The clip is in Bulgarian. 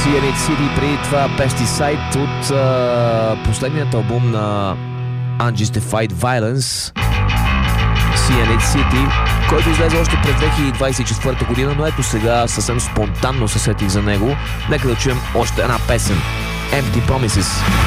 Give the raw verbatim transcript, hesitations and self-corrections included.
Sea and City, преди това Pesticide от а, последният албум на Unjustified Violence, Sea and City, който излезе още през две хиляди двадесет и четвърта година, но ето сега съвсем спонтанно се сетих за него. Нека да чуем още една песен. Empty Promises.